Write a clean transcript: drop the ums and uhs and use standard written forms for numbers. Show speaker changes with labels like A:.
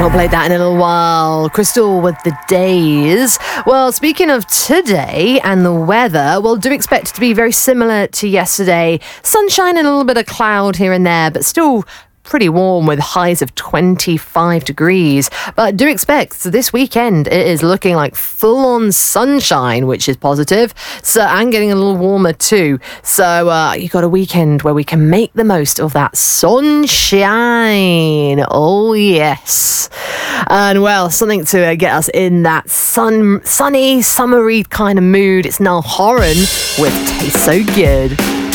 A: Not played that in a little while. Crystal with the days. Well, speaking of today and the weather, well, do expect it to be very similar to yesterday. Sunshine and a little bit of cloud here and there, but still pretty warm with highs of 25 degrees. But do expect this weekend it is looking like full-on sunshine, which is positive. So, and getting a little warmer too. So you got a weekend where we can make the most of that sunshine. Oh yes. And well, something to get us in that sunny, summery kind of mood. It's Niall Horan with Taste So Good.